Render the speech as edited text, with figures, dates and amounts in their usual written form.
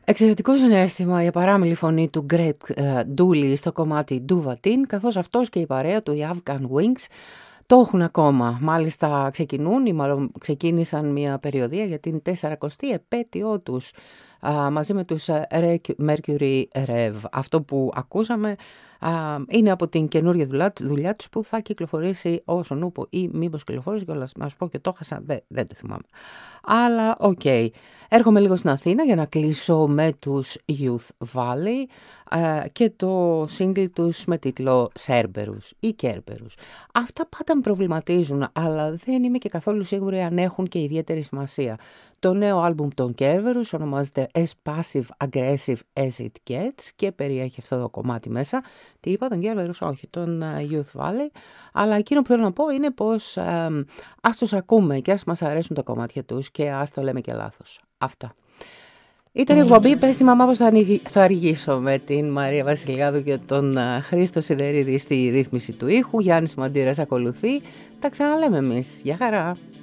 Εξαιρετικό συναίσθημα η απαράμιλη φωνή του Greg Dulli στο κομμάτι Duvatin, καθώς αυτός και η παρέα του, οι Afghan Wings, το έχουν ακόμα. Μάλιστα ξεκινούν ή μάλλον ξεκίνησαν μια περιοδία για την 40η επέτειό τους μαζί με τους Mercury Rev. Αυτό που ακούσαμε είναι από την καινούργια δουλειά τους που θα κυκλοφορήσει όσον ούπο ή μήπως κυκλοφορήσει κιόλας. Να σου πω και το έχασα, δεν το θυμάμαι. Αλλά οκ. Έρχομαι λίγο στην Αθήνα για να κλείσω με τους Youth Valley και το single τους με τίτλο Σέρμπερους ή Κέρμπερους. Αυτά πάντα με προβληματίζουν, αλλά δεν είμαι και καθόλου σίγουρη αν έχουν και ιδιαίτερη σημασία. Το νέο άλμπουμ των Κέρμπερους ονομάζεται As Passive Aggressive As It Gets και περιέχει αυτό το κομμάτι μέσα. Τι είπα, τον Κέρμπερους, όχι, τον Youth Valley. Αλλά εκείνο που θέλω να πω είναι πως ας τους ακούμε και ας μας αρέσουν τα κομμάτια τους και ας το λέμε και λάθος. Αυτά. Ήταν η εκπομπή «Πες στη μαμά πως θα αργήσω» με την Μαρία Βασιλιάδου και τον Χρήστο Σιδερίδη στη ρύθμιση του ήχου. Γιάννης Μαντήρας ακολουθεί. Τα ξαναλέμε εμείς. Γεια χαρά.